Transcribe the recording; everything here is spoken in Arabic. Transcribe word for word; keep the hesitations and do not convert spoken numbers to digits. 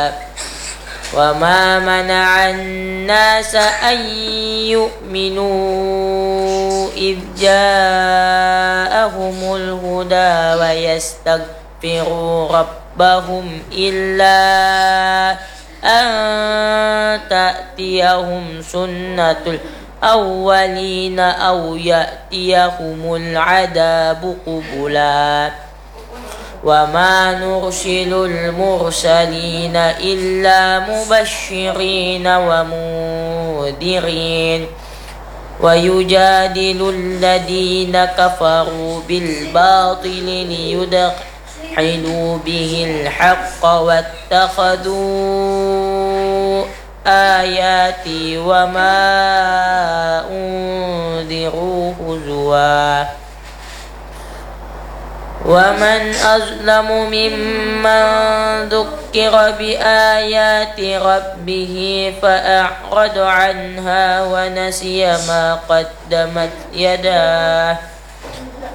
وما منع الناس أن يؤمنوا إذ جاءهم الهدى ويستغفروا ربهم إلا أن تأتيهم سنة الأولين أو يأتيهم العذاب قبلا وما نرسل المرسلين إلا مبشرين ومنذرين ويجادل الذين كفروا بالباطل ليدحضوا به الحق واتخذوا آياتي وما أنذروا هزوا ومن أظلم ممن ذكر بآيات ربه فأعرض عنها ونسي ما قدمت يداه